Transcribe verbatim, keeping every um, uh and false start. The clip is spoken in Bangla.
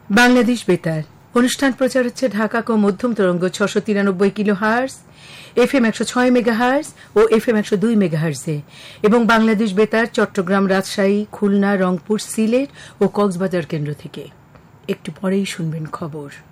বাংলাদেশ বেতার অনুষ্ঠান প্রচার হচ্ছে ঢাকা ও মধ্যম তরঙ্গ ছশো তিরানব্বই কিলো হার্স, এফ এম একশো ছয় মেগা হার্স ও এফ এম একশো দুই মেগা হার্সে এবং বাংলাদেশ বেতার চট্টগ্রাম, রাজশাহী, খুলনা, রংপুর, সিলেট ও কক্সবাজার কেন্দ্র থেকে। একটু পরেই শুনবেন খবর।